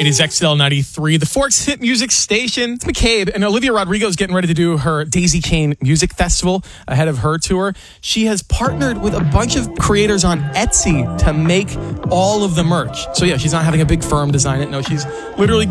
It is XL93, the Forks Hit Music Station. It's McCabe, and Olivia Rodrigo is getting ready to do her Daisy Kane Music Festival ahead of her tour. She has partnered with a bunch of creators on Etsy to make all of the merch. So yeah, she's not having a big firm design it. No, she's literally